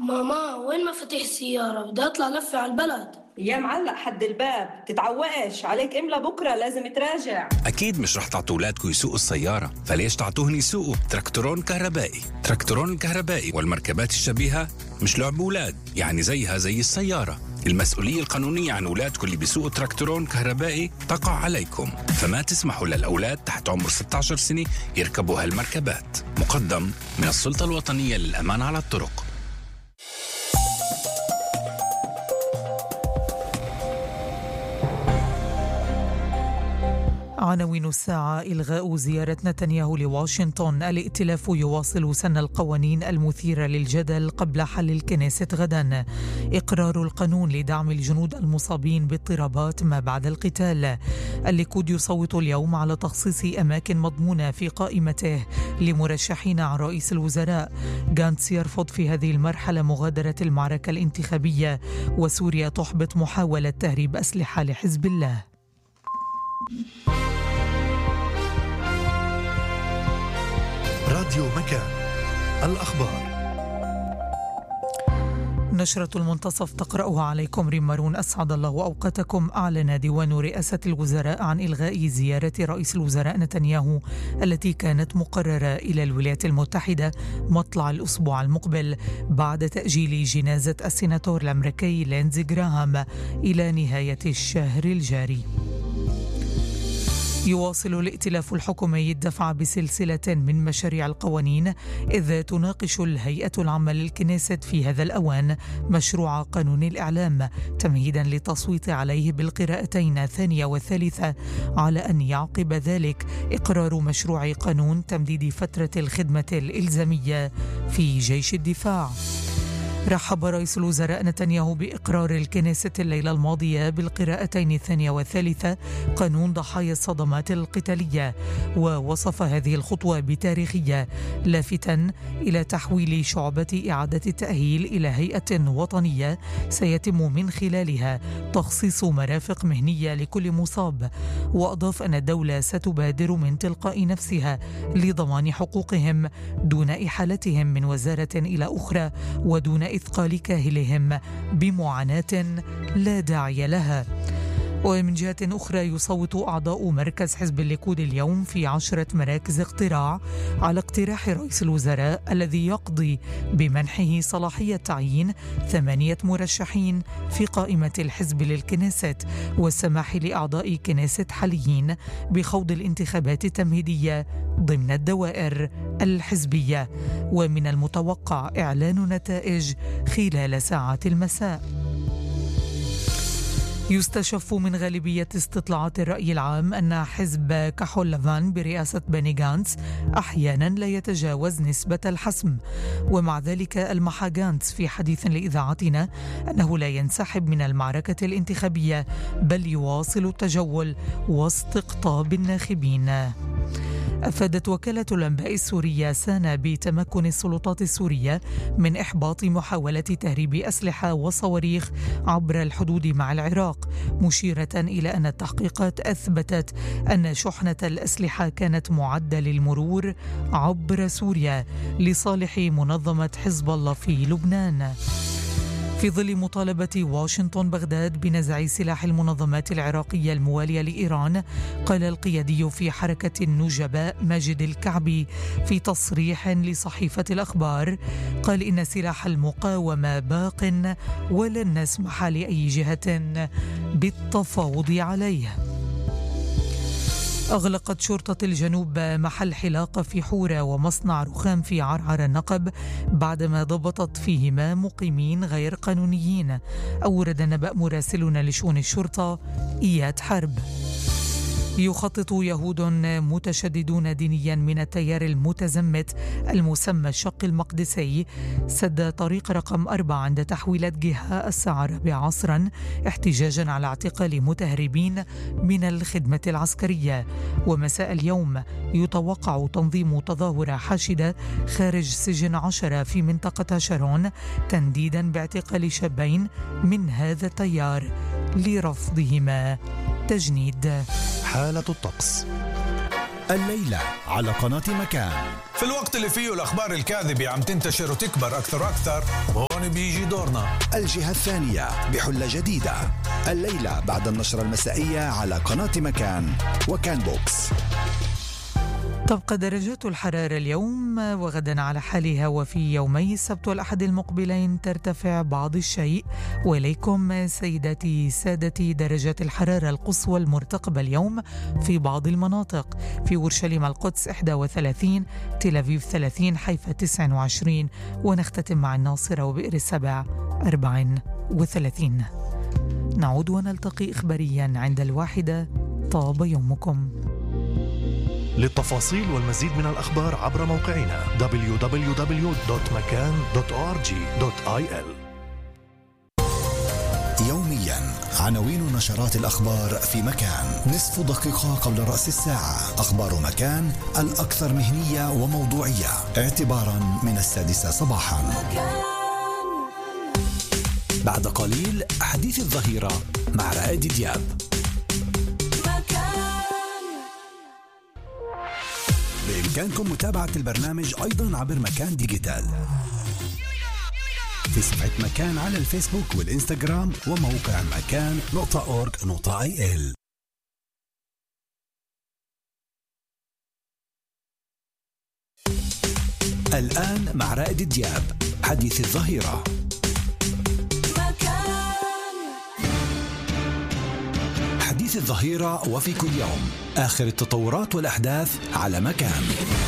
ماما وين مفاتيح السيارة؟ بدي أطلع لفة على البلد. يا معلق حد الباب، تتعوقش عليك املا بكرة لازم تراجع. أكيد مش رح تعطوا أولادكم يسوقوا السيارة، فليش تعطوهن يسوقوا تراكتورون كهربائي؟ تراكتورون الكهربائي والمركبات الشبيهة مش لعب أولاد، يعني زيها زي السيارة. المسؤولية القانونية عن أولادكم اللي بيسوقوا تراكتورون كهربائي تقع عليكم، فما تسمحوا للأولاد تحت عمر 16 سنة يركبوا هالمركبات. مقدم من السلطة الوطنية للأمان على الطرق. عناوين الساعة: إلغاء زيارة نتنياهو لواشنطن، الائتلاف يواصل سن القوانين المثيرة للجدل قبل حل الكنيست غدا، إقرار القانون لدعم الجنود المصابين باضطرابات ما بعد القتال، الليكود يصوت اليوم على تخصيص أماكن مضمونة في قائمته لمرشحين عن رئيس الوزراء، غانتس يرفض في هذه المرحلة مغادرة المعركة الانتخابية، وسوريا تحبط محاولة تهريب أسلحة لحزب الله. راديو مكان، الأخبار. نشرة المنتصف تقرأها عليكم ريم مارون. أسعد الله أوقاتكم. أعلن ديوان رئاسة الوزراء عن إلغاء زيارة رئيس الوزراء نتنياهو التي كانت مقررة إلى الولايات المتحدة مطلع الأسبوع المقبل بعد تأجيل جنازة السيناتور الأمريكي لينزي غراهام إلى نهاية الشهر الجاري. يواصل الائتلاف الحكومي الدفع بسلسلة من مشاريع القوانين، إذ تناقش الهيئة العامة للكنيست في هذا الأوان مشروع قانون الإعلام تمهيدا للتصويت عليه بالقراءتين الثانية والثالثة، على أن يعقب ذلك إقرار مشروع قانون تمديد فترة الخدمة الإلزامية في جيش الدفاع. رحب رئيس الوزراء نتنياهو بإقرار الكنيست الليلة الماضية بالقراءتين الثانية والثالثة قانون ضحايا الصدمات القتالية، ووصف هذه الخطوة بتاريخية، لافتاً إلى تحويل شعبة إعادة التأهيل إلى هيئة وطنية سيتم من خلالها تخصيص مرافق مهنية لكل مصاب. وأضاف أن الدولة ستبادر من تلقاء نفسها لضمان حقوقهم دون إحالتهم من وزارة إلى أخرى ودون إثقال كاهلهم بمعاناة لا داعي لها. ومن جهة أخرى يصوت أعضاء مركز حزب الليكود اليوم في 10 مراكز اقتراع على اقتراح رئيس الوزراء الذي يقضي بمنحه صلاحية تعيين 8 مرشحين في قائمة الحزب للكنيست، والسماح لأعضاء كنيست حاليين بخوض الانتخابات التمهيدية ضمن الدوائر الحزبية. ومن المتوقع إعلان نتائج خلال ساعات المساء. يستشف من غالبية استطلاعات الرأي العام أن حزب كحول لافان برئاسة بني غانتس أحيانا لا يتجاوز نسبة الحسم، ومع ذلك ألمح غانتس في حديث لإذاعتنا أنه لا ينسحب من المعركة الانتخابية بل يواصل التجول وسط اقطاب الناخبين. أفادت وكالة الأنباء السورية سانا بتمكن السلطات السورية من إحباط محاولة تهريب أسلحة وصواريخ عبر الحدود مع العراق، مشيرة إلى أن التحقيقات أثبتت أن شحنة الأسلحة كانت معدة للمرور عبر سوريا لصالح منظمة حزب الله في لبنان. في ظل مطالبة واشنطن بغداد بنزع سلاح المنظمات العراقية الموالية لإيران، قال القيادي في حركة النجباء ماجد الكعبي في تصريح لصحيفة الأخبار، قال إن سلاح المقاومة باق ولن نسمح لأي جهة بالتفاوض عليه. أغلقت شرطة الجنوب محل حلاقة في حورة ومصنع رخام في عرعر النقب بعدما ضبطت فيهما مقيمين غير قانونيين، أورد نبأ مراسلنا لشؤون الشرطة إياد حرب. يخطط يهود متشددون دينيا من التيار المتزمت المسمى الشق المقدسي سد طريق رقم 4 عند تحويلات جهة الساعة 4 عصرا احتجاجا على اعتقال متهربين من الخدمة العسكرية. ومساء اليوم يتوقع تنظيم تظاهرة حاشدة خارج سجن 10 في منطقة شارون تنديدا باعتقال شابين من هذا التيار لرفضهما تجنيد. حالة الطقس. الليلة على قناة مكان. في الوقت اللي فيه الأخبار الكاذبة عم تنتشر وتكبر أكثر وأكثر، هون بيجي دورنا. الجهة الثانية بحلة جديدة الليلة بعد النشرة المسائية على قناة مكان وكان بوكس. تبقى درجات الحرارة اليوم وغدا على حالها، وفي يومي السبت والأحد المقبلين ترتفع بعض الشيء. وإليكم سيداتي سادتي درجات الحرارة القصوى المرتقبة اليوم في بعض المناطق: في أورشليم القدس 31، تل أبيب 30، حيفا 29، ونختتم مع الناصرة وبئر السبع 34. نعود ونلتقي إخباريا عند 1. طاب يومكم. للتفاصيل والمزيد من الأخبار عبر موقعنا www.makan.org.il. يوميا عناوين نشرات الأخبار في مكان. نصف دقيقة قبل رأس الساعة أخبار مكان الأكثر مهنية وموضوعية اعتبارا من 6 صباحا. بعد قليل حديث الظهيرة مع رائد دياب. بإمكانكم متابعة البرنامج أيضا عبر مكان ديجيتال في صفحة مكان على الفيسبوك والإنستغرام وموقع مكان.org.il. الآن مع رائد دياب حديث الظهيرة. حديث الظهيرة وفي كل يوم آخر التطورات والأحداث على مكان.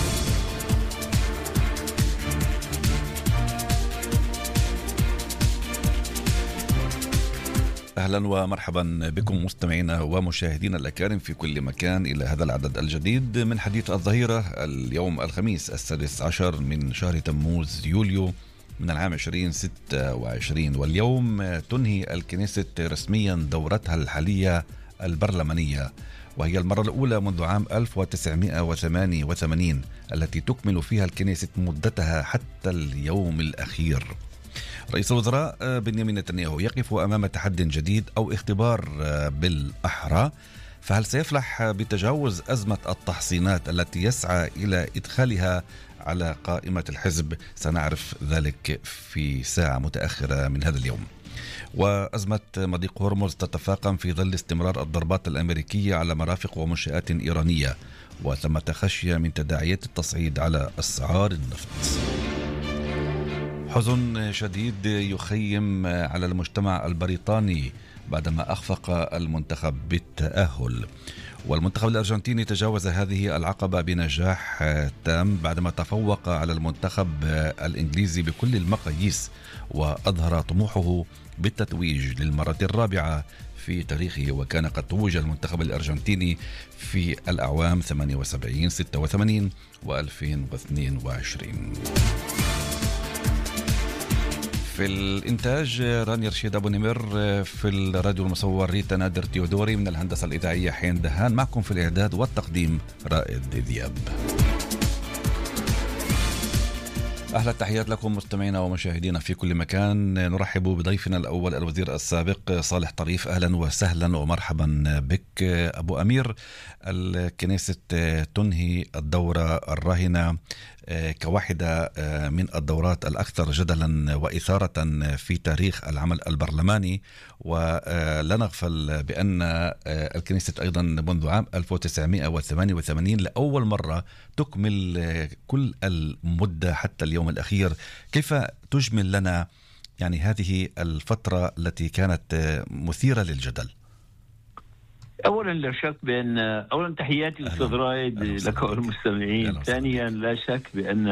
أهلا ومرحبا بكم مستمعينا ومشاهدينا الأكارم في كل مكان إلى هذا العدد الجديد من حديث الظهيرة. اليوم الخميس 16 من شهر تموز يوليو من العام 2026، واليوم تنهي الكنيسة رسميا دورتها الحالية البرلمانية، وهي المرة الأولى منذ عام 1988 التي تكمل فيها الكنيسة مدتها حتى اليوم الأخير. رئيس الوزراء بنيامين نتنياهو يقف أمام تحدي جديد أو اختبار بالأحرى، فهل سيفلح بتجاوز أزمة التحصينات التي يسعى إلى إدخالها على قائمة الحزب؟ سنعرف ذلك في ساعة متأخرة من هذا اليوم. وأزمة مضيق هرمز تتفاقم في ظل استمرار الضربات الأمريكية على مرافق ومنشآت إيرانية، وثمة خشية من تداعيات التصعيد على أسعار النفط. حزن شديد يخيم على المجتمع البريطاني بعدما أخفق المنتخب بالتأهل، والمنتخب الأرجنتيني تجاوز هذه العقبة بنجاح تام بعدما تفوق على المنتخب الإنجليزي بكل المقاييس، وأظهر طموحه بالتتويج للمرة الرابعة في تاريخه، وكان قد توج المنتخب الأرجنتيني في الأعوام 78 86 و2022. في الإنتاج رانيا رشيد أبو نمر، في الراديو المصور ريتا نادر تيودوري، من الهندسة الإذاعية حين دهان، معكم في الإعداد والتقديم رائد دياب. أهلا التحيات لكم مستمعينا ومشاهدينا في كل مكان. نرحب بضيفنا الأول الوزير السابق صالح طريف. أهلا وسهلا ومرحبا بك أبو أمير. الكنيسة تنهي الدورة الراهنة كواحدة من الدورات الأكثر جدلا وإثارة في تاريخ العمل البرلماني، ولا نغفل بأن الكنيسة أيضا منذ عام 1988 لأول مرة تكمل كل المدة حتى اليوم الأخير. كيف تجمل لنا يعني هذه الفترة التي كانت مثيرة للجدل؟ أولا لا شك بأن تحياتي أستاذ رايد لك والمستمعين. ثانيا لا شك بأن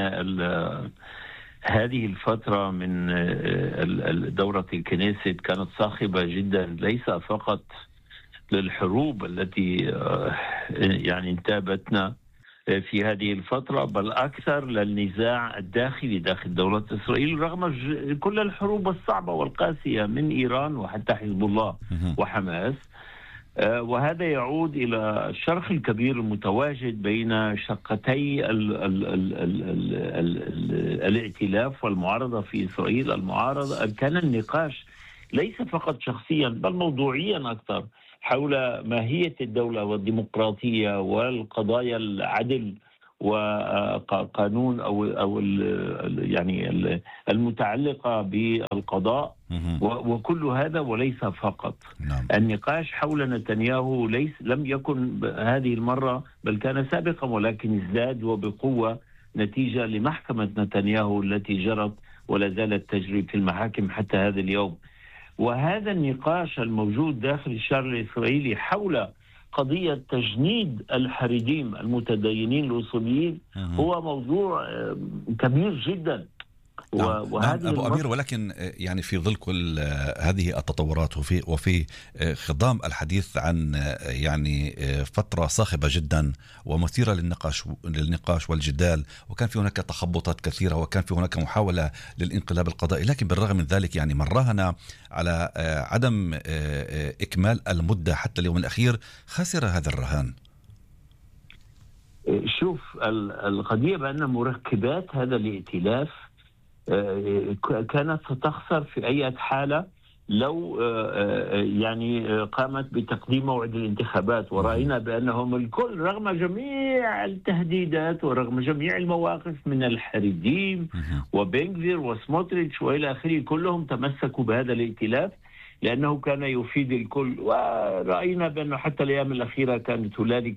هذه الفترة من دورة الكنيسة كانت صاخبة جدا، ليس فقط للحروب التي يعني انتابتنا في هذه الفترة، بل أكثر للنزاع الداخلي داخل دولة إسرائيل رغم كل الحروب الصعبة والقاسية من إيران وحتى حزب الله وحماس. وهذا يعود إلى الشرخ الكبير المتواجد بين شقتي الائتلاف والمعارضة في إسرائيل. المعارضة كان النقاش ليس فقط شخصيا بل موضوعيا أكثر حول ماهية الدولة والديمقراطية والقضايا العدل وقانون أو يعني المتعلقة بالقضاء وكل هذا. وليس فقط النقاش حول نتنياهو لم يكن هذه المرة بل كان سابقا، ولكن ازداد وبقوة نتيجة لمحكمة نتنياهو التي جرت ولا زالت تجري في المحاكم حتى هذا اليوم. وهذا النقاش الموجود داخل الشارع الإسرائيلي حول قضية تجنيد الحريديم المتدينين الأصوليين هو موضوع كبير جدا. نعم أبو أمير، ولكن يعني في ظل كل هذه التطورات وفي خضام الحديث عن يعني فترة صاخبة جدا ومثيرة للنقاش والجدال، وكان في هناك تخبطات كثيرة وكان في هناك محاولة للانقلاب القضائي، لكن بالرغم من ذلك يعني من راهن على عدم إكمال المدة حتى اليوم الأخير خسر هذا الرهان. شوف القضية بأن مركبات هذا الائتلاف كانت ستخسر في أي حالة لو يعني قامت بتقديم موعد الانتخابات، ورأينا بأنهم الكل رغم جميع التهديدات ورغم جميع المواقف من الحريديم وبنغفير وسموتريتش وإلى آخره كلهم تمسكوا بهذا الائتلاف لأنه كان يفيد الكل. ورأينا بأنه حتى الأيام الأخيرة كانت هنالك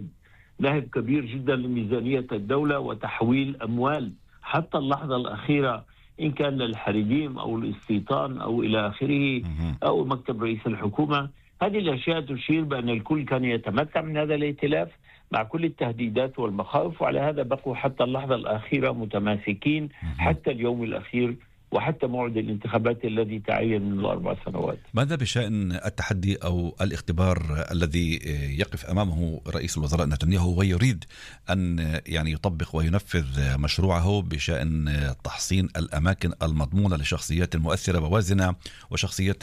نهب كبير جدا لميزانية الدولة وتحويل أموال حتى اللحظة الأخيرة، إن كان للحريديم أو الاستيطان أو إلى آخره أو مكتب رئيس الحكومة. هذه الأشياء تشير بأن الكل كان يتمتع من هذا الائتلاف مع كل التهديدات والمخاوف، وعلى هذا بقوا حتى اللحظة الأخيرة متماسكين حتى اليوم الأخير وحتى موعد الانتخابات الذي تعين من 4 سنوات. ماذا بشأن التحدي أو الاختبار الذي يقف أمامه رئيس الوزراء نتنياهو ويريد أن يعني يطبق وينفذ مشروعه بشأن تحصين الأماكن المضمونة لشخصيات مؤثرة ووازنة وشخصيات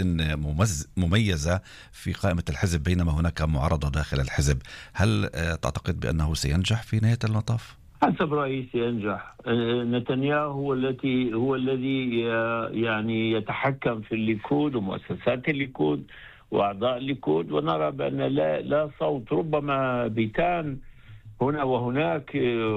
مميزة في قائمة الحزب بينما هناك معارضة داخل الحزب؟ هل تعتقد بأنه سينجح في نهاية المطاف؟ حسب رئيس ينجح. نتنياهو هو الذي يعني يتحكم في الليكود ومؤسسات الليكود وأعضاء الليكود، ونرى بأن لا صوت، ربما بيتان هنا وهناك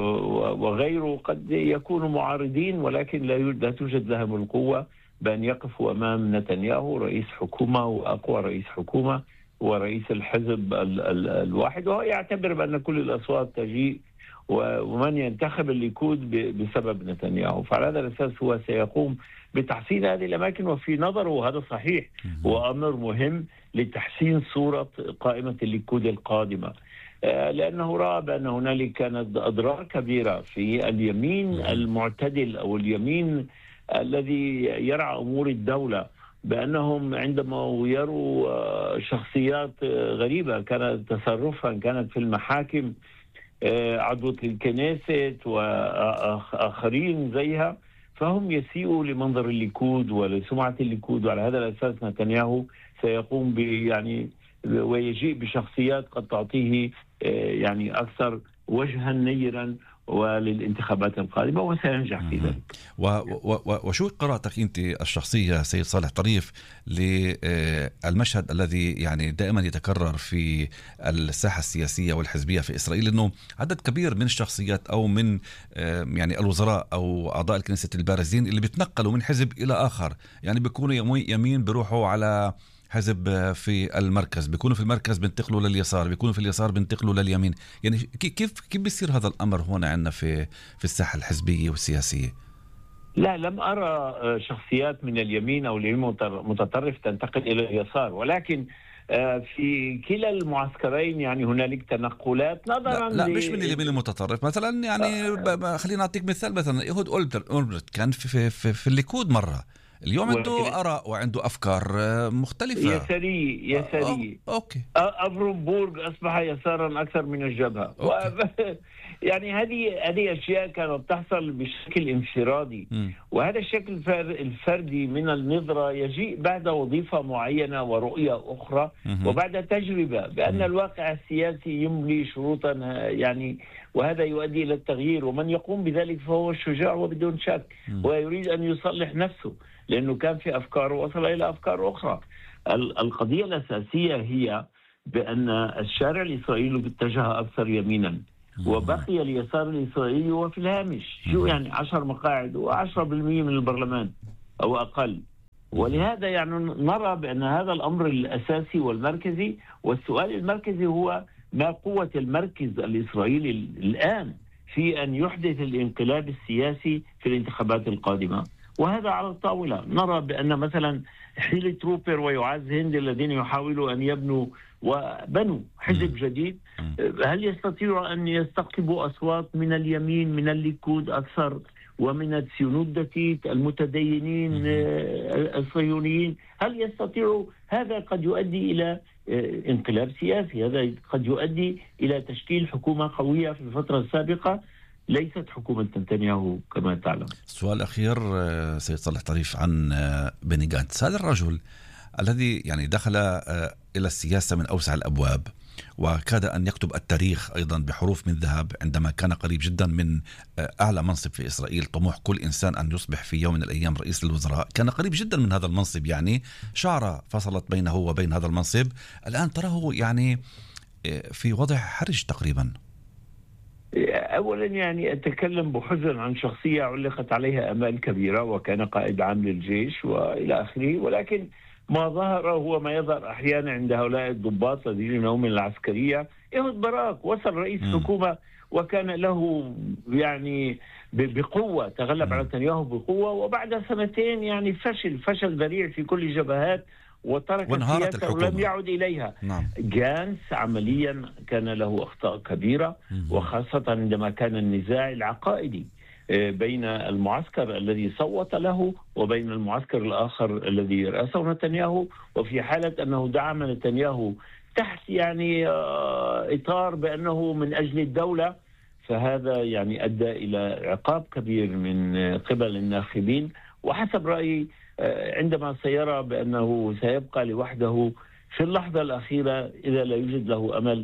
وغيره قد يكونوا معارضين، ولكن لا توجد لهم القوة بأن يقفوا أمام نتنياهو رئيس حكومة وأقوى رئيس حكومة ورئيس الحزب الواحد، وهو يعتبر بأن كل الأصوات تجيء ومن ينتخب الليكود بسبب نتنياهو. فعلى هذا الأساس هو سيقوم بتحسين هذه الأماكن، وفي نظره هذا صحيح وأمر مهم لتحسين صورة قائمة الليكود القادمة، لأنه رأى بأن هنالك كانت أضرار كبيرة في اليمين المعتدل أو اليمين الذي يرعى أمور الدولة، بأنهم عندما يروا شخصيات غريبة كانت تصرفها كانت في المحاكم عضوة الكنيست وآخرين زيها، فهم يسيئوا لمنظر الليكود ولسمعة الليكود. وعلى هذا الأساس نتنياهو سيقوم يعني ويجيء بشخصيات قد تعطيه يعني أكثر وجها نيرا وللانتخابات القادمة وسينجح في ذلك. وشو قراءتك أنت الشخصية سيد صالح طريف للمشهد الذي يعني دائما يتكرر في الساحة السياسية والحزبية في إسرائيل، أنه عدد كبير من الشخصيات أو من يعني الوزراء أو أعضاء الكنيسة البارزين اللي بيتنقلوا من حزب إلى آخر، يعني بيكونوا يمين بيروحوا على حزب في المركز، بيكونوا في المركز بنتقلوا لليسار، بيكونوا في اليسار بنتقلوا لليمين. يعني كيف بيصير هذا الأمر هنا عندنا في الساحة الحزبية والسياسية؟ لا، لم أرى شخصيات من اليمين أو اليمين متطرف تنتقل إلى اليسار، ولكن في كلا المعسكرين يعني هنالك تنقلات نظرا لا مش من اليمين المتطرف مثلا، يعني خلينا نعطيك مثال، مثلا إيهود أولمرت كان في الليكود مرة، اليوم عنده آراء وعنده أفكار مختلفة. يساري. أوكي. أفرون بورغ أصبح يسارا أكثر من الجبهة. يعني هذه أشياء كانت تحصل بشكل انفرادي، وهذا الشكل الفردي من النظرة يجيء بعد وظيفة معينة ورؤية أخرى وبعد تجربة بأن الواقع السياسي يملي شروطا يعني، وهذا يؤدي إلى التغيير، ومن يقوم بذلك فهو الشجاع وبدون شك، ويريد أن يصلح نفسه لأنه كان في أفكار ووصل إلى أفكار أخرى. القضية الأساسية هي بأن الشارع الإسرائيلي اتجه أكثر يمينا وبقي اليسار الإسرائيلي وفي الهامش. شو يعني 10 مقاعد و10% من البرلمان أو أقل. ولهذا يعني نرى بأن هذا الأمر الأساسي والمركزي، والسؤال المركزي هو ما قوة المركز الإسرائيلي الآن في أن يحدث الانقلاب السياسي في الانتخابات القادمة، وهذا على الطاولة. نرى بأن مثلا حيلي تروبر ويعز هند الذين يحاولوا أن يبنوا وبنوا حزب جديد، هل يستطيعوا أن يستقطبوا أصوات من اليمين من الليكود أكثر ومن السيونودتيت المتدينين الصهيونيين؟ هل يستطيعوا؟ هذا قد يؤدي إلى انقلاب سياسي، هذا قد يؤدي إلى تشكيل حكومة قوية في الفترة السابقة ليست حكومة نتنياهو كما تعلم. السؤال الأخير سيد صالح طريف عن بني جانتس، هذا الرجل الذي يعني دخل إلى السياسة من أوسع الأبواب وكاد أن يكتب التاريخ أيضا بحروف من ذهب عندما كان قريب جدا من أعلى منصب في إسرائيل. طموح كل إنسان أن يصبح في يوم من الأيام رئيس الوزراء، كان قريب جدا من هذا المنصب، يعني شعرة فصلت بينه وبين هذا المنصب. الآن تراه يعني في وضع حرج تقريبا. أولا يعني أتكلم بحزن عن شخصية علقت عليها أمال كبيرة وكان قائد عام للجيش وإلى آخره، ولكن ما ظهر هو ما يظهر أحيانا عند هؤلاء الضباط الذين هم من العسكرية. إيهود باراك وصل رئيس حكومة وكان له يعني بقوة، تغلب على نتنياهو بقوة، وبعد سنتين يعني فشل ذريع في كل الجبهات وترك السياسة ولم يعد إليها. جانس عمليا كان له أخطاء كبيرة، وخاصة عندما كان النزاع العقائدي بين المعسكر الذي صوت له وبين المعسكر الآخر الذي رأسه نتنياهو، وفي حالة أنه دعم نتنياهو تحت يعني إطار بأنه من أجل الدولة، فهذا يعني أدى إلى عقاب كبير من قبل الناخبين. وحسب رأيي عندما سيرى بأنه سيبقى لوحده في اللحظة الأخيرة إذا لا يوجد له أمل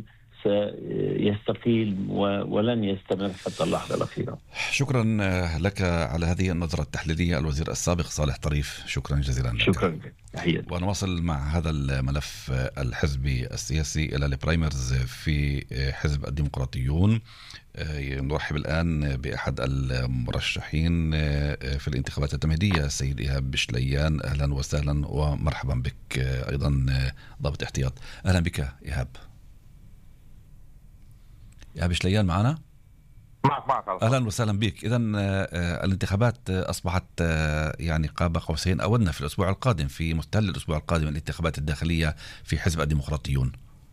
سيستقيل ولن يستمر حتى اللحظة الأخيرة. شكرا لك على هذه النظرة التحليلية الوزير السابق صالح طريف، شكرا جزيلا لك. شكرا. ونواصل مع هذا الملف الحزبي السياسي إلى البرايمرز في حزب الديمقراطيون. نرحب الآن بأحد المرشحين في الانتخابات التمهيدية السيد إيهاب بشليان. أهلا وسهلا ومرحبا بك، أيضا ضابط احتياط. أهلا بك إيهاب. إيهاب بشليان معنا؟ معك. أهلا وسهلا بك. إذن الانتخابات أصبحت يعني قاب قوسين أو أدنى في الأسبوع القادم، في مستهل الأسبوع القادم الانتخابات الداخلية في حزب الديمقراطيون.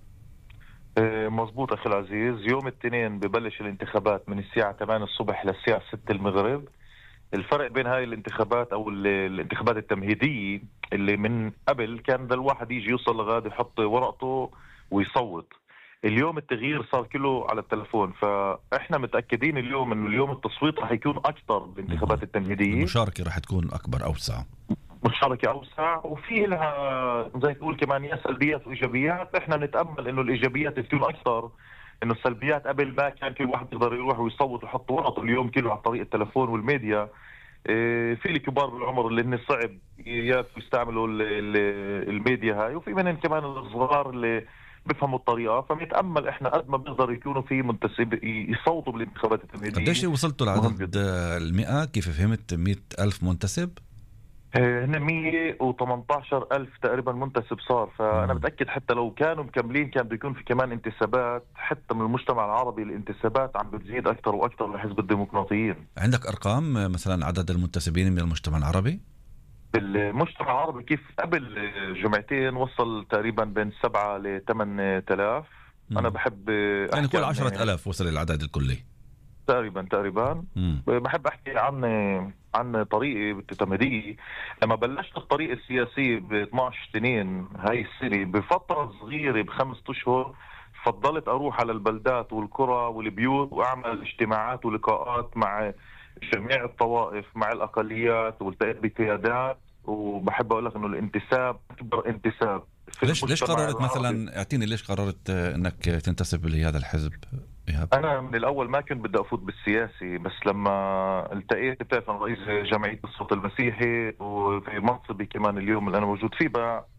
مظبوط أخي العزيز، يوم الاثنين ببلش الانتخابات من الساعة 8 الصبح للساعة 6 المغرب. الفرق بين هاي الانتخابات أو الانتخابات التمهيدية اللي من قبل كان ذا الواحد يجي يوصل لغاية يحط ورقته ويصوت، اليوم التغيير صار كله على التلفون. فإحنا متأكدين اليوم إنه اليوم التصويت رح يكون أكثر بالانتخابات التمهيدية، المشاركة رح تكون أكبر أوسع، مشاركة أوسع، وفي لها زي تقول كمان يا سلبيات وإيجابيات. إحنا نتأمل إنه الإيجابيات تكون أكثر، إنه السلبيات قبل ما كان كل واحد يقدر يروح ويصوت ويحط ورقته، اليوم كله عن طريق التلفون والميديا. في الكبار بالعمر اللي هن صعب يستعملوا الميديا هاي، وفي منهم كمان الصغار اللي بفهموا الطريقة. فمتأمل إحنا قد ما بيقدر يكونوا في منتسب يصوتوا بالانتخابات التمهيدية. قديش وصلتوا لعدد 100؟ كيف فهمت 100,000 منتسب؟ هنا 118,000 تقريبا منتسب صار. فأنا متأكد حتى لو كانوا مكملين كان بيكون في كمان انتسابات حتى من المجتمع العربي. الانتسابات عم بتزيد أكثر وأكثر لحزب الديمقراطيين. عندك أرقام مثلا عدد المنتسبين من المجتمع العربي؟ المجتمع العربي كيف قبل جمعتين وصل تقريبا بين 7 ل 8,000. أنا بحب يعني كل 10,000 وصل العدد الكلي تقريبا. بحب أحكي عن طريقي بالتمهيدية. لما بلشت الطريق السياسي ب 12 سنين هاي السنة، بفترة صغيرة ب5 أشهر فضلت أروح على البلدات والقرى والبيوت وأعمل اجتماعات ولقاءات مع جميع الطوائف، مع الأقليات، والتقيت بقيادات. وبحب أقول لك إنه الانتساب أكبر انتساب. ليش قررت مثلا، اعطيني ليش قررت انك تنتسب لهذا الحزب إيهاب؟ انا من الاول ما كنت بدي افوت بالسياسي، بس لما التقيت بتعرف انا رئيس جمعية الصوت المسيحي وفي منصبي كمان اليوم اللي انا موجود فيه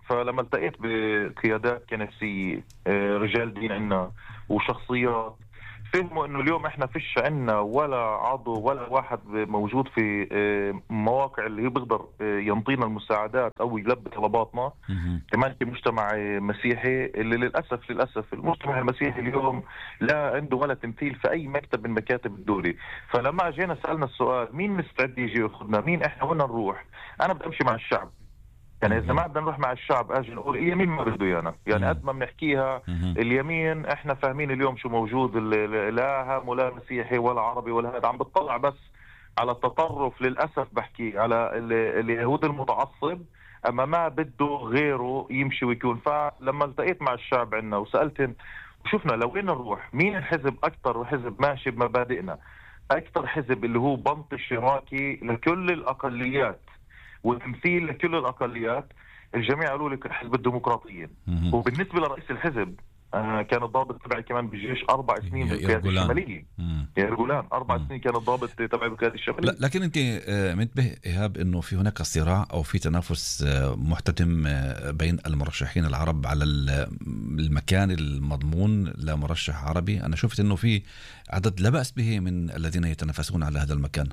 فلما التقيت بقيادات كنسية رجال دين عنا وشخصيات فهموا انه اليوم احنا فيش عنا ولا عضو ولا واحد موجود في مواقع اللي بيقدر ينطينا المساعدات او يلبي طلباتنا كمان كمجتمع مسيحي اللي للاسف المجتمع المسيحي اليوم لا عنده ولا تمثيل في اي مكتب من مكاتب الدولة. فلما اجينا سألنا السؤال مين مستعد يجي ياخذنا، مين احنا وين نروح، انا بدي امشي مع الشعب. يعني إذا ما بدنا نروح مع الشعب أجي نقول اليمين ما بده يانا، يعني قد ما بنحكيها اليمين إحنا فاهمين اليوم شو موجود، لا هام ولا مسيحي ولا عربي ولا هذا، عم بتطلع بس على التطرف للأسف، بحكي على اليهود المتعصب، أما ما بده غيره يمشي ويكون. فلما التقيت مع الشعب عنا وسألتهم وشفنا لو وين نروح، مين الحزب أكتر حزب ماشي بمبادئنا، أكتر حزب اللي هو بنط اشتراكي لكل الأقليات وتمثيل لكل الأقليات، الجميع قالوا لك حزب الديمقراطيين. وبالنسبة لرئيس الحزب كان الضابط تبعي كمان بالجيش 4 سنين بالقيادة الشمالية، يا رجلان 4 سنين كان الضابط تبعي بالقيادة الشمالية. لكن أنت منتبه إيهاب أنه في هناك صراع أو في تنافس محتدم بين المرشحين العرب على المكان المضمون لمرشح عربي. أنا شفت أنه في عدد لا بأس به من الذين يتنافسون على هذا المكان.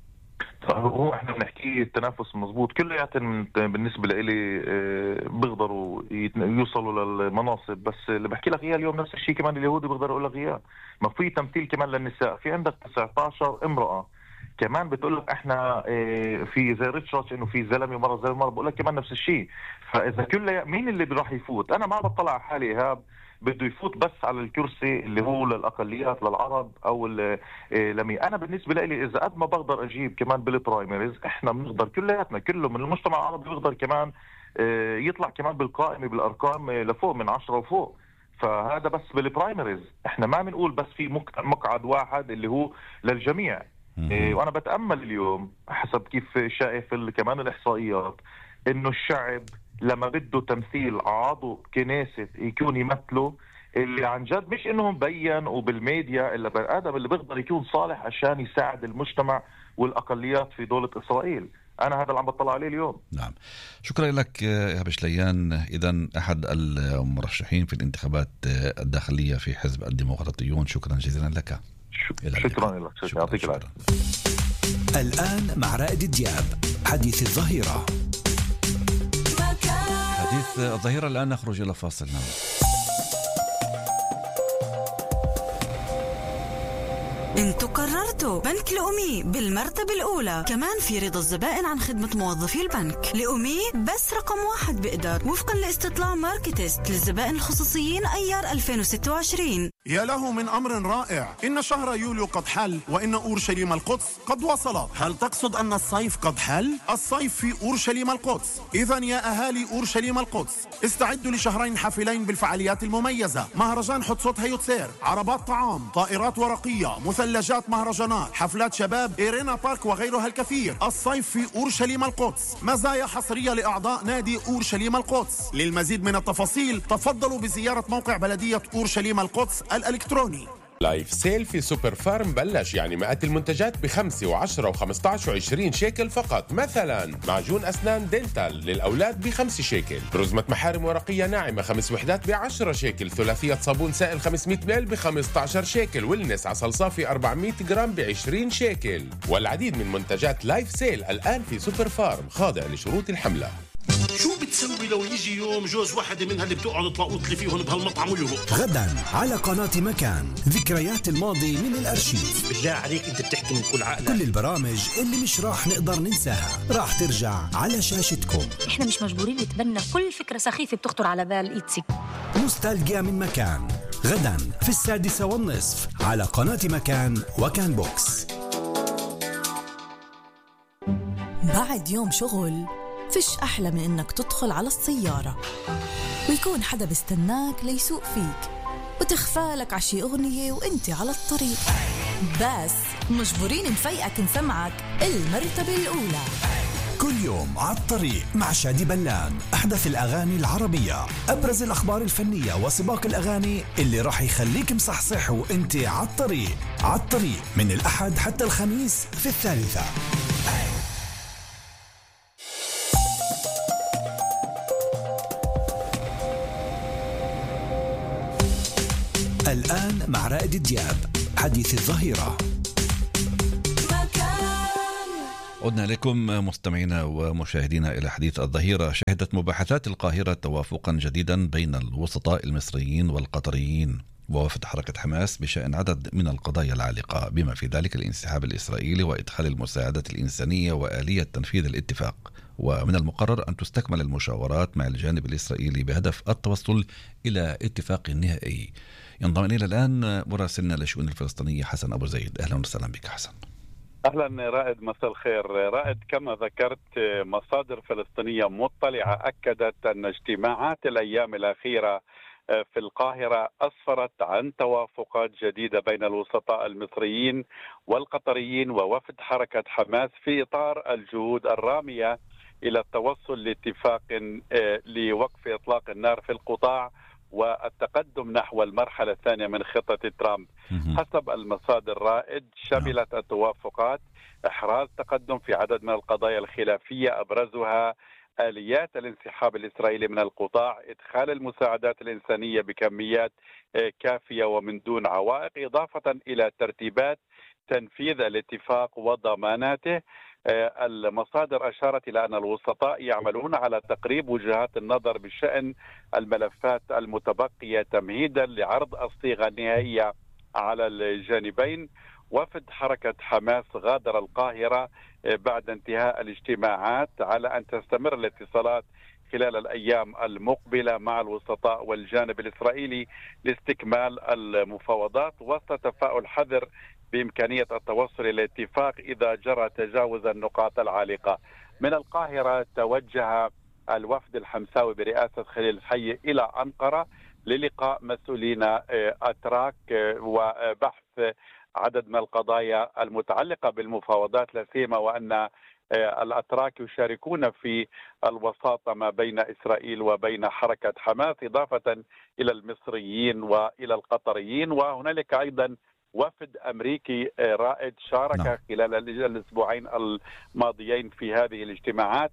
هو احنا بنحكي التنافس مزبوط كلياتهم بالنسبه لي بيقدروا يوصلوا للمناصب، بس اللي بحكي لك اياه اليوم نفس الشيء كمان اليهودي بيقدر يقول لك اياه. ما في تمثيل كمان للنساء، في عندك 19 امراه كمان بتقول لك احنا في زي ريتشارد انه في زلمه ومره زلمه ومره، بقول لك كمان نفس الشيء. فاذا كل مين اللي راح يفوت، انا ما بطلع على حالي ايهاب بده يفوت بس على الكرسي اللي هو للأقليات للعرب أو لمي. أنا بالنسبة لي إذا قد ما بقدر أجيب كمان بالبرايمريز، إحنا بنقدر كلياتنا كله من المجتمع العربي بيقدر كمان يطلع كمان بالقائمة بالأرقام لفوق من 10 وفوق. فهذا بس بالبرايمريز، إحنا ما بنقول بس في مقعد واحد اللي هو للجميع. وأنا بتأمل اليوم حسب كيف شايف كمان الإحصائيات إنه الشعب لما بده تمثيل عضو كنيسة يكون يمثله، اللي عن جد مش انه مبين وبالميديا الا بني ادم اللي بيقدر يكون صالح عشان يساعد المجتمع والاقليات في دولة اسرائيل. انا هذا اللي عم بطلع عليه اليوم. نعم، شكرا لك إيهاب شليان، اذا احد المرشحين في الانتخابات الداخلية في حزب الديمقراطيون. شكرا جزيلا لك. شكرا لك، يعطيك العافية. الآن مع رائد دياب حديث الظهيرة. حديث الظهيرة الآن نخرج إلى فاصل. انتوا قررتوا بنك لأمي بالمرتبة الأولى، كمان في رضا الزبائن عن خدمة موظفي البنك. لأمي بس رقم 1 بقدر وفقا لاستطلاع ماركتست للزبائن الخصوصيين أيار 2026. يا له من أمر رائع، إن شهر يوليو قد حل وإن أورشليم القدس قد وصلت. هل تقصد أن الصيف قد حل؟ الصيف في أورشليم القدس. إذن يا أهالي أورشليم القدس استعدوا لشهرين حافلين بالفعاليات المميزة: مهرجان حتسوت هيوتسير، عربات طعام، طائرات ورقية، مثلجات مهرجانات، حفلات شباب، إيرينا بارك وغيرها الكثير. الصيف في أورشليم القدس، مزايا حصرية لأعضاء نادي أورشليم القدس. للمزيد من التفاصيل تفضلوا بزيارة موقع بلدية أورشليم القدس الإلكتروني. لايف سيل في سوبر فارم بلش، يعني مئات المنتجات ب5 و10 و15 و20 شيكل فقط. مثلا معجون أسنان دينتال للأولاد ب5 شيكل، رزمة محارم ورقية ناعمة 5 وحدات ب10 شيكل، ثلاثية صابون سائل 500 مل ب15 شيكل، والنس عسل صافي 400 جرام ب20 شيكل. والعديد من منتجات لايف سيل الآن في سوبر فارم، خاضع لشروط الحملة. شو بتسوي لو يجي يوم جوز واحدة من اللي بتقعد تلاقوط فيهم بهالمطعم ويهرب؟ غدا على قناة مكان، ذكريات الماضي من الأرشيف. بالله عليك انت بتحكي من كل عقلك. كل البرامج اللي مش راح نقدر ننساها راح ترجع على شاشتكم. احنا مش مجبورين نتبنى كل فكرة سخيفة بتخطر على بال إيتسي. نوستالجيا من مكان، غدا في 6:30 على قناة مكان وكان بوكس. بعد يوم شغل فيش أحلى من إنك تدخل على السيارة ويكون حدا بيستناك ليسوق فيك وتخفالك عشي أغنية وإنت على الطريق، بس مجبورين نفيقك نسمعك المرتبة الأولى. كل يوم على الطريق مع شادي بلان، أحدث الأغاني العربية، أبرز الأخبار الفنية وسباق الأغاني اللي راح يخليك مصحصح وإنت على الطريق. على الطريق من الأحد حتى الخميس في 3. الآن مع رائد دياب حديث الظهيرة. عدنا لكم مستمعينا ومشاهدينا إلى حديث الظهيرة. شهدت مباحثات القاهرة توافقا جديدا بين الوسطاء المصريين والقطريين ووفد حركة حماس بشأن عدد من القضايا العالقة، بما في ذلك الانسحاب الإسرائيلي وإدخال المساعدات الإنسانية وآلية تنفيذ الاتفاق. ومن المقرر أن تستكمل المشاورات مع الجانب الإسرائيلي بهدف التوصل إلى اتفاق نهائي. ينضم إلينا الآن مراسلنا للشؤون الفلسطينية حسن أبو زيد. أهلا وسهلا بك حسن. أهلا رائد، مساء الخير. رائد، كما ذكرت مصادر فلسطينية مطلعة أكدت أن اجتماعات الأيام الأخيرة في القاهرة أسفرت عن توافقات جديدة بين الوسطاء المصريين والقطريين ووفد حركة حماس في إطار الجهود الرامية إلى التوصل لاتفاق لوقف إطلاق النار في القطاع والتقدم نحو المرحلة الثانية من خطة ترامب. حسب المصادر رائد، شملت التوافقات إحراز تقدم في عدد من القضايا الخلافية، أبرزها آليات الانسحاب الإسرائيلي من القطاع، إدخال المساعدات الإنسانية بكميات كافية ومن دون عوائق، إضافة إلى ترتيبات تنفيذ الاتفاق وضماناته. المصادر أشارت إلى أن الوسطاء يعملون على تقريب وجهات النظر بشأن الملفات المتبقية تمهيدا لعرض الصيغة النهائية على الجانبين. وفد حركة حماس غادر القاهرة بعد انتهاء الاجتماعات على أن تستمر الاتصالات خلال الأيام المقبلة مع الوسطاء والجانب الإسرائيلي لاستكمال المفاوضات، وسط تفاؤل حذر بإمكانية التوصل إلى اتفاق إذا جرى تجاوز النقاط العالقة. من القاهرة توجه الوفد الحمساوي برئاسة خليل الحي إلى أنقرة للقاء مسؤولين أتراك وبحث عدد من القضايا المتعلقة بالمفاوضات، لا سيما وأن الأتراك يشاركون في الوساطة ما بين إسرائيل وبين حركة حماس، إضافة إلى المصريين وإلى القطريين. وهنالك أيضا وفد أمريكي رائد شارك خلال الأسبوعين الماضيين في هذه الاجتماعات.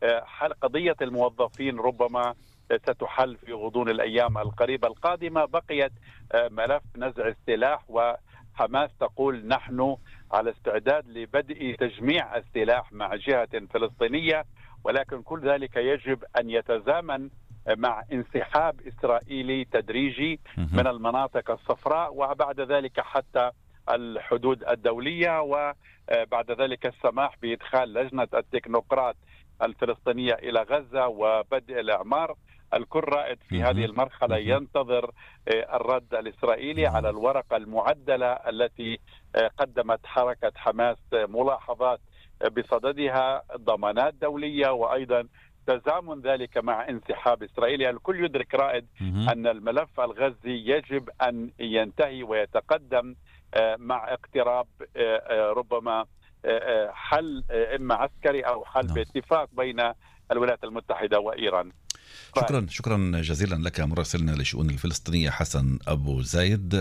قضية الموظفين ربما ستحل في غضون الأيام القريبة القادمة. بقيت ملف نزع السلاح، وحماس تقول نحن على استعداد لبدء تجميع السلاح مع جهة فلسطينية، ولكن كل ذلك يجب أن يتزامن مع انسحاب إسرائيلي تدريجي من المناطق الصفراء، وبعد ذلك حتى الحدود الدولية، وبعد ذلك السماح بإدخال لجنة التكنوقراط الفلسطينية إلى غزة وبدء الإعمار. الكل رائد في هذه المرحلة ينتظر الرد الإسرائيلي على الورقة المعدلة التي قدمت حركة حماس ملاحظات بصددها، ضمانات دولية، وأيضا تزامن ذلك مع انسحاب إسرائيل. الكل يدرك رائد أن الملف الغزي يجب أن ينتهي ويتقدم مع اقتراب ربما حل إما عسكري أو حل باتفاق بين الولايات المتحدة وإيران. شكرا جزيلا لك مراسلنا للشؤون الفلسطينية حسن أبو زايد.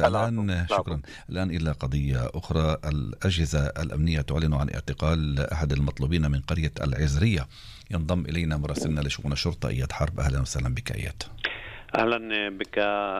الآن إلى قضية أخرى. الأجهزة الأمنية تعلن عن اعتقال أحد المطلوبين من قرية العزرية. ينضم إلينا مراسلنا لشؤون الشرطة إياد حرب. أهلا وسهلا بك إياد. أهلا بك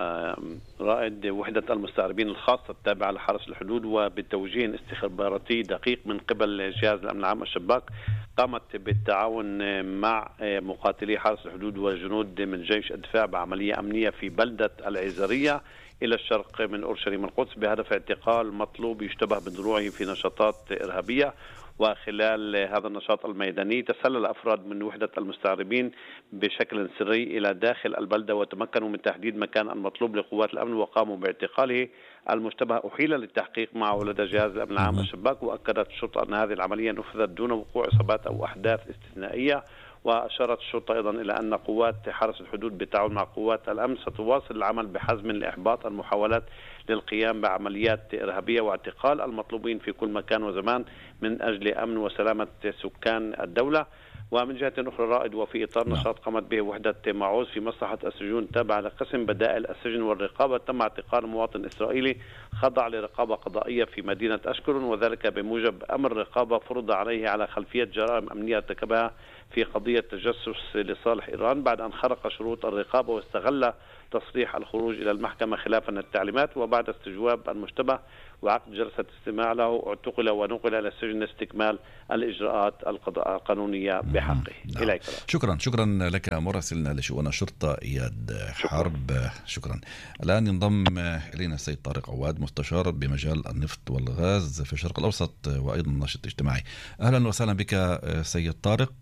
رائد. وحدة المستعربين الخاصة التابعة لحرس الحدود وبتوجيه استخباراتي دقيق من قبل جهاز الأمن العام الشباك قامت بالتعاون مع مقاتلي حرس الحدود وجنود من جيش الدفاع بعملية أمنية في بلدة العزرية إلى الشرق من أورشليم القدس بهدف اعتقال مطلوب يشتبه بدروعه في نشاطات إرهابية. وخلال هذا النشاط الميداني تسلل أفراد من وحدة المستعربين بشكل سري إلى داخل البلدة وتمكنوا من تحديد مكان المطلوب لقوات الأمن وقاموا باعتقاله. المشتبه أحيل للتحقيق معه لدى جهاز الأمن العام الشباك، وأكدت الشرطة أن هذه العملية نفذت دون وقوع إصابات أو أحداث استثنائية. وأشارت الشرطة أيضا إلى أن قوات حرس الحدود بالتعاون مع قوات الأمن ستواصل العمل بحزم لإحباط المحاولات للقيام بعمليات إرهابية واعتقال المطلوبين في كل مكان وزمان من أجل أمن وسلامة سكان الدولة. ومن جهة أخرى رائد، وفي إطار نشاط قامت به وحدة معوز في مصلحة السجون تابعة لقسم بدائل السجن والرقابة، تم اعتقال مواطن إسرائيلي خضع لرقابة قضائية في مدينة أشكرون، وذلك بموجب أمر رقابة فرض عليه على خلفية جرائم أمنية ارتكبها في قضية تجسس لصالح إيران بعد أن خرق شروط الرقابة واستغل تصريح الخروج إلى المحكمة خلافا التعليمات، وبعد استجواب المشتبه وعقد جلسة استماع له اعتقل ونقل إلى السجن لاستكمال الإجراءات القانونية بحقه. إليك. شكرا لك مراسلنا لشؤون الشرطة إياد حرب. شكرا. الآن ينضم إلينا السيد طارق عواد، مستشار بمجال النفط والغاز في الشرق الأوسط وأيضا ناشط اجتماعي. أهلا وسهلا بك سيد طارق.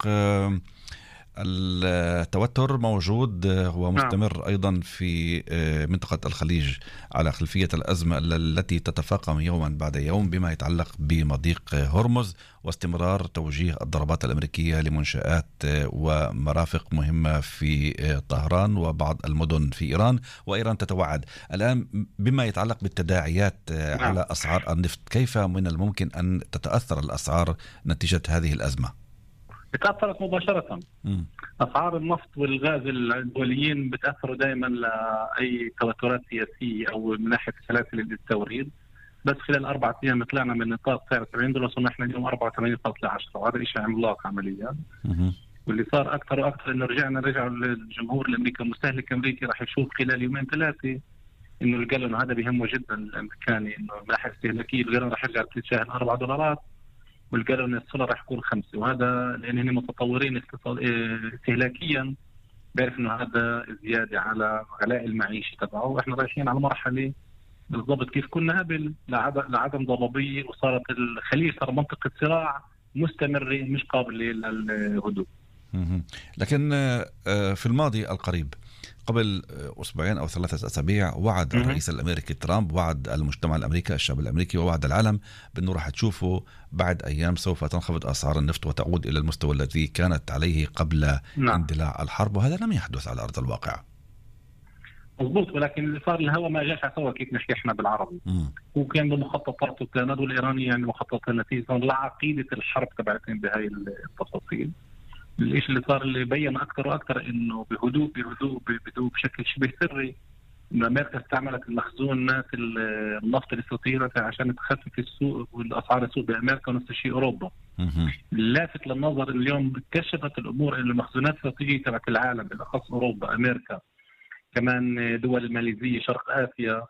التوتر موجود ومستمر أيضا في منطقة الخليج على خلفية الأزمة التي تتفاقم يوما بعد يوم بما يتعلق بمضيق هرمز واستمرار توجيه الضربات الأمريكية لمنشآت ومرافق مهمة في طهران وبعض المدن في إيران، وإيران تتوعد. الآن بما يتعلق بالتداعيات على أسعار النفط، كيف من الممكن أن تتأثر الأسعار نتيجة هذه الأزمة؟ تأثرت مباشرة. أسعار النفط والغاز الدوليين بتأثروا دائما لأي توترات سياسية أو من ناحية سلاسل التوريد. بس خلال 4 أيام طلعنا من نطاق سعر $70 وصلنا احنا اليوم 84.10، وهذا شيء عملاق عمليا. واللي صار أكثر وأكثر إنه رجعوا للجمهور الأمريكي والمستهلك الأمريكي راح يشوف خلال 2-3 إنه الجالون هذا بيهمه جدا الأمريكاني، إنه من ناحية استهلاكية الجالون راح يرجع بتتجاه $4 والجالون السولار راح يكون 5، وهذا لأن هن متطورين استهلاكيا بيعرف إنه هذا زيادة على غلاء المعيشة تبعه، وإحنا رايحين على مرحلة بالضبط كيف كنا قبل لعدم ضبابية، وصارت الخليج صار منطقة صراع مستمرة مش قابلة للهدوء. لكن في الماضي القريب قبل 2 أو 3 أسابيع وعد الرئيس الأمريكي ترامب، وعد المجتمع الأمريكي الشعب الأمريكي ووعد العالم بأنه راح تشوفوا بعد أيام سوف تنخفض أسعار النفط وتعود إلى المستوى الذي كانت عليه قبل اندلاع الحرب، وهذا لم يحدث على أرض الواقع. مضبوط، ولكن اللي صار الهوا ما جاش على سوا كيف نحكي احنا بالعربي. وكان بمخططاته كانت والإيرانية يعني مخططة التي لعقيدة الحرب تبعتهم بهاي التفاصيل. الشيء اللي صار اللي بين أكثر وأكثر إنه بهدوء بشكل شبه سري إن أمريكا استعملت المخزونات النفط الاستراتيجية عشان تخفف السوق والأسعار السوق بأمريكا، ونفس الشيء أوروبا. اللافت للنظر اليوم كشفت الأمور إن المخزونات الاستراتيجية تبعت العالم بالأخص أوروبا، أمريكا، كمان دول الماليزية، شرق آسيا،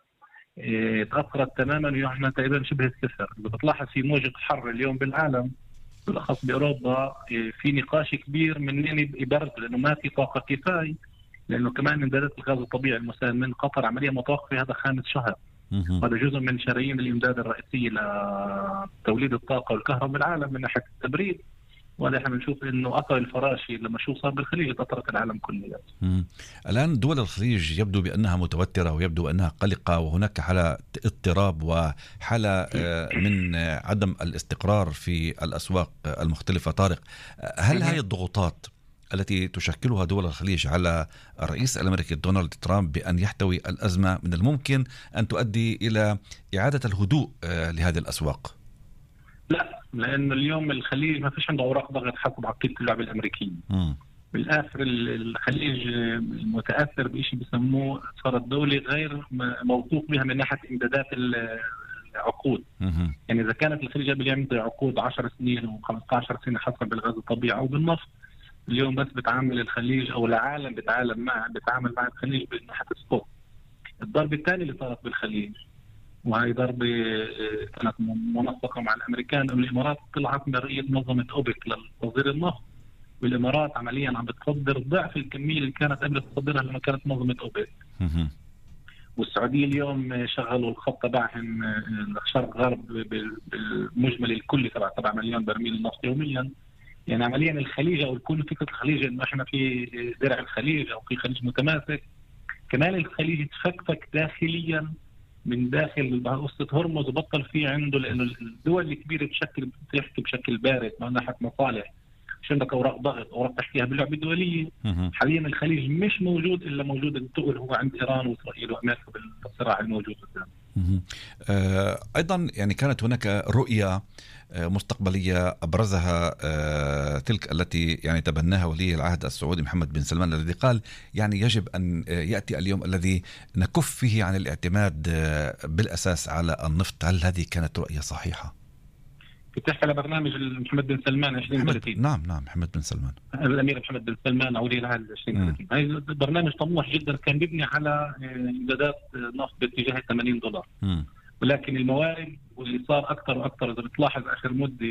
تأثرت تماما، وإحنا تقريبا شبه الصفر. بتلاحظ في موجة حر اليوم بالعالم بالأخص بأوروبا في نقاش كبير منين يبرد، لأنه ما في طاقة كفاية، لأنه كمان إمدادات الغاز الطبيعي المسال من قطر عملية متوقفة هذا 5 شهر. هذا جزء من شرايين الإمداد الرئيسية لتوليد الطاقة والكهرباء بالعالم من ناحية التبريد، وهذا احنا بنشوف انه اثر الفراشي لما شو صار بالخليج اثرت العالم كله. الان دول الخليج يبدو بانها متوتره ويبدو انها قلقه، وهناك حاله اضطراب وحاله من عدم الاستقرار في الاسواق المختلفه. طارق، هل هذه الضغوطات التي تشكلها دول الخليج على الرئيس الامريكي دونالد ترامب بان يحتوي الازمه من الممكن ان تؤدي الى اعاده الهدوء لهذه الاسواق؟ لا، لأنه اليوم الخليج ما فيش عنده أوراق ضغط حسب عقيدة اللعبة الأمريكية. بالآخر الخليج متأثر بشيء بسموه صارت دولة غير موثوق بها من ناحية إمدادات العقود. يعني إذا كانت الخليج قبل يمضي عقود 10 سنين و15 سنة حسب بالغاز الطبيعي أو بالنفط، اليوم بس بتعامل الخليج أو العالم بتعامل مع الخليج من ناحية السبوت. الضربة الثانية اللي صارت بالخليج، وهي ضربة كانت منسقة مع الأمريكان، الإمارات طلعت برية منظمة أوبك لتصدير النفط، والإمارات عمليا عم بتصدر ضعف الكمية اللي كانت قبل تصدرها لما كانت منظمة أوبك. والسعودية اليوم شغلوا الخط تبعهم الشرق غرب بالمجمل الكلي 7 مليون برميل نفط يوميا. يعني عمليا الخليج أو كل فكرة الخليج إنه إحنا في درع الخليج أو في خليج متماسك، كمان الخليج تفكفك داخليا من داخل قصة هرمز وبطل فيه عنده، لأنه الدول الكبيرة بتحكي بشكل بارد من ناحية مصالح، مش عندك أوراق ضغط، أوراق تحكيها باللعبة الدولية. حاليا الخليج مش موجود إلا موجود التقل هو عند إيران وإسرائيل وأمريكا بالصراع الموجود قدام. أيضا يعني كانت هناك رؤية مستقبلية أبرزها تلك التي يعني تبناها ولي العهد السعودي محمد بن سلمان، الذي قال يعني يجب أن يأتي اليوم الذي نكف فيه عن الاعتماد بالأساس على النفط. هل هذه كانت رؤية صحيحة؟ بتحكي على برنامج محمد بن سلمان 2030. نعم محمد بن سلمان، الأمير محمد بن سلمان أو ولي العهد 2030. هاي برنامج طموح جدا، كان بيبني على إمدادات نفط باتجاه $80. ولكن الموارد واللي صار أكثر وأكثر، إذا بتلاحظ آخر مدة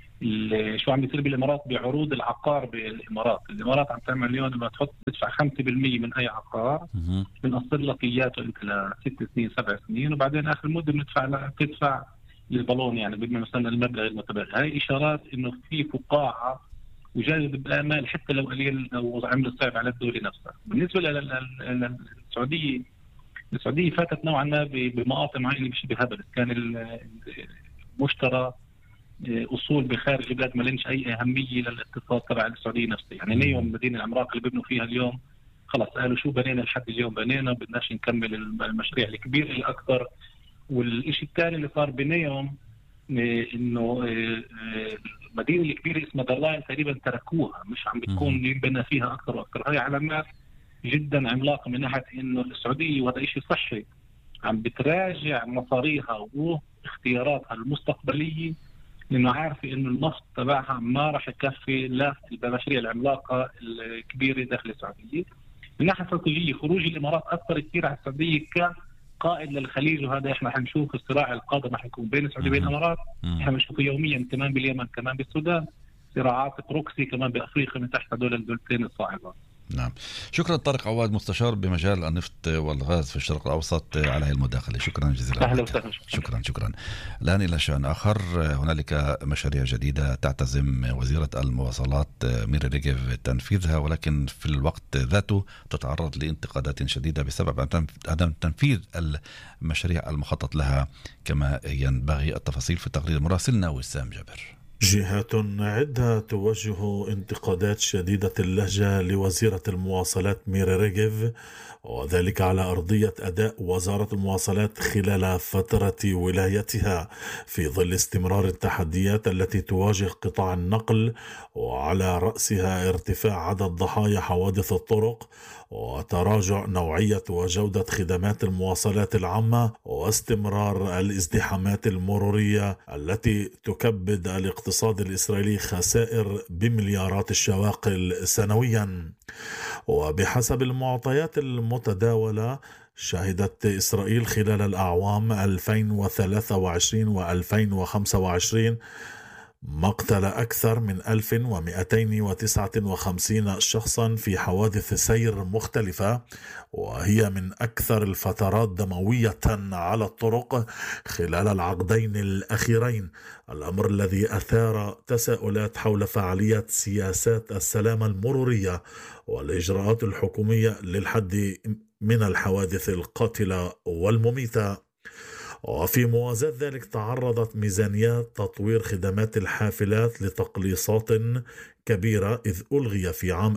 شو عم يصير بالإمارات بعروض العقار الإمارات عم تعمل اليوم لما تدفع 5% من أي عقار بنقصر لك إياته أنت ل6 سنين 7 سنين، وبعدين آخر مدة بتدفع للبالون، يعني بما مثلا المبلغ المتبقي. هاي إشارات إنه في فقاعة وجاذب بالآمال حتى لو قليل أو عمل صعب على الدولة نفسها. بالنسبة للسعودية، السعودية فاتت نوعا ما بمقاطع معينة بشبه هبل. كان المشترى أصول بخارج البلاد ما لنش أي أهمية للاقتصاد تبع السعودية نفسه. يعني نيوم مدينة العمراق اللي بيبنوا فيها اليوم خلص قالوا شو بنينا لحد اليوم بنينا، بدناش نكمل المشاريع الكبيرة اللي أكثر. والشيء الثاني اللي صار بنيوم إنه المدينة الكبيرة اسمها دلاين تقريبا تركوها، مش عم بتكون يبنى فيها أكثر وأكثر. هاي علامات جدا عملاقة من ناحية إنه السعودية، وهذا شيء صحي، عم بتراجع مصاريها واختياراتها المستقبلية، لأنه عارفة إنه النفط تبعها ما راح يكفي للمشاريع العملاقة الكبيرة داخل السعودية. من ناحية استراتيجية خروج الإمارات أثر كثير على السعودية كقائد للخليج، وهذا إحنا حنشوف الصراع القادم راح يكون بين السعودية وبين الإمارات. إحنا بنشوفه يوميا كمان باليمن، كمان بالسودان، صراعات بروكسي كمان بأفريقيا من تحت هذول الدولتين الصاعدات. نعم، شكرا طارق عواد، مستشار بمجال النفط والغاز في الشرق الأوسط، على هذه المداخلة. شكرا جزيلا. أهلا وسهلا. شكرا. الآن إلى شأن آخر، هنالك مشاريع جديدة تعتزم وزيرة المواصلات ميري ريغيف تنفيذها، ولكن في الوقت ذاته تتعرض لانتقادات شديدة بسبب عدم تنفيذ المشاريع المخطط لها كما ينبغي. التفاصيل في تقرير مراسلنا وسام جابر. جهات عدة توجه انتقادات شديدة اللهجة لوزيرة المواصلات ميري ريغيف، وذلك على أرضية أداء وزارة المواصلات خلال فترة ولايتها في ظل استمرار التحديات التي تواجه قطاع النقل، وعلى رأسها ارتفاع عدد ضحايا حوادث الطرق وتراجع نوعية وجودة خدمات المواصلات العامة واستمرار الازدحامات المرورية التي تكبد الاقتصاد الإسرائيلي خسائر بمليارات الشواقل سنويا. وبحسب المعطيات المتداولة، شهدت إسرائيل خلال الأعوام 2023 و2025 مقتل أكثر من 1259 شخصا في حوادث سير مختلفة، وهي من أكثر الفترات دموية على الطرق خلال العقدين الأخيرين، الأمر الذي أثار تساؤلات حول فعالية سياسات السلامة المرورية والإجراءات الحكومية للحد من الحوادث القاتلة والمميتة. وفي موازاة ذلك تعرضت ميزانيات تطوير خدمات الحافلات لتقليصات كبيرة، إذ ألغي في عام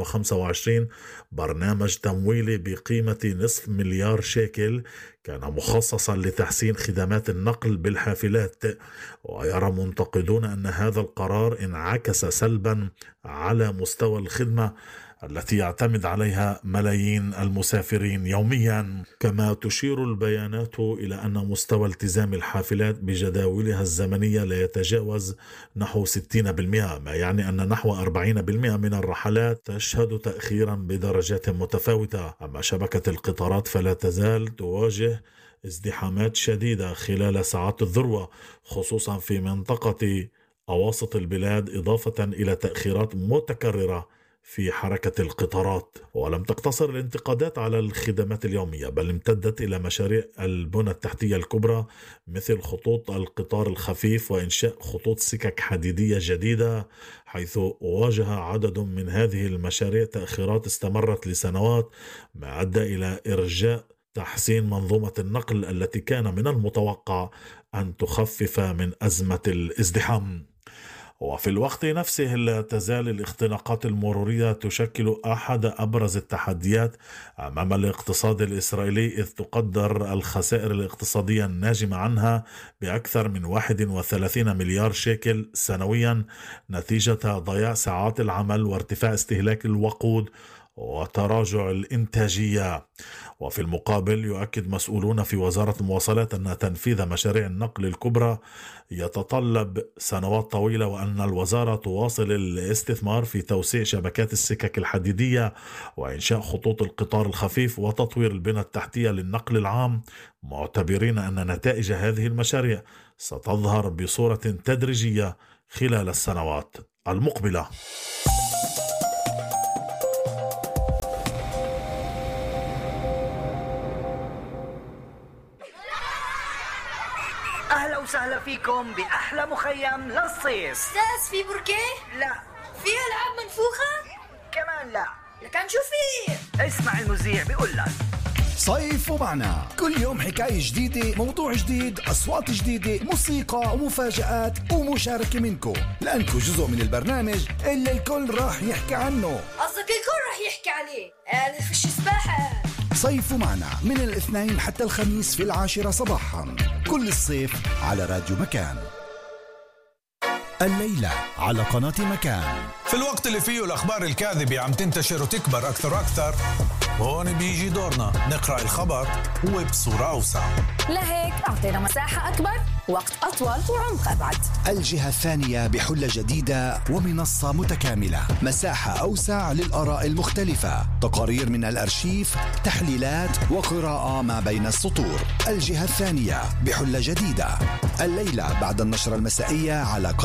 2025 برنامج تمويلي بقيمة نصف مليار شيكل كان مخصصا لتحسين خدمات النقل بالحافلات. ويرى منتقدون أن هذا القرار انعكس سلبا على مستوى الخدمة التي يعتمد عليها ملايين المسافرين يوميا. كما تشير البيانات إلى أن مستوى التزام الحافلات بجداولها الزمنية لا يتجاوز نحو 60%، ما يعني أن نحو 40% من الرحلات تشهد تأخيرا بدرجات متفاوتة. أما شبكة القطارات فلا تزال تواجه ازدحامات شديدة خلال ساعات الذروة، خصوصا في منطقة أواسط البلاد، إضافة إلى تأخيرات متكررة في حركة القطارات. ولم تقتصر الانتقادات على الخدمات اليومية، بل امتدت إلى مشاريع البنى التحتية الكبرى مثل خطوط القطار الخفيف وإنشاء خطوط سكك حديدية جديدة، حيث واجه عدد من هذه المشاريع تأخيرات استمرت لسنوات، ما أدى إلى إرجاء تحسين منظومة النقل التي كان من المتوقع أن تخفف من أزمة الازدحام. وفي الوقت نفسه لا تزال الاختناقات المرورية تشكل أحد أبرز التحديات أمام الاقتصاد الإسرائيلي، إذ تقدر الخسائر الاقتصادية الناجمة عنها بأكثر من 31 مليار شيكل سنويا، نتيجة ضياع ساعات العمل وارتفاع استهلاك الوقود وتراجع الإنتاجية. وفي المقابل يؤكد مسؤولون في وزارة المواصلات أن تنفيذ مشاريع النقل الكبرى يتطلب سنوات طويلة، وأن الوزارة تواصل الاستثمار في توسيع شبكات السكك الحديدية وإنشاء خطوط القطار الخفيف وتطوير البنى التحتية للنقل العام، معتبرين أن نتائج هذه المشاريع ستظهر بصورة تدريجية خلال السنوات المقبلة. أهلا وسهلا فيكم بأحلى مخيم للصيف. أستاذ في بركة؟ لا. في ألعاب منفوخة؟ كمان لا. لكن شو في؟ اسمع المذيع بيقول لك صيف ومعنا، كل يوم حكاية جديدة، موضوع جديد، أصوات جديدة، موسيقى ومفاجآت ومشاركة منكم، لأنكم جزء من البرنامج اللي الكل راح يحكي عنه. قصدك الكل راح يحكي عليه؟ أنا فيش سباحة. صيف معنا من الاثنين حتى الخميس في 10 صباحا كل الصيف على راديو مكان. الليلة على قناة مكان. في الوقت اللي فيه الأخبار الكاذبة عم تنتشر وتكبر أكثر وأكثر، هون بيجي دورنا نقرأ الخبر وبصورة أوسع. لهيك أعطينا مساحة أكبر، وقت أطول وعمق أبعد. الجهة الثانية بحلة جديدة ومنصة متكاملة، مساحة أوسع للآراء المختلفة، تقارير من الأرشيف، تحليلات وقراءة ما بين السطور. الجهة الثانية بحلة جديدة الليلة بعد النشرة المسائية على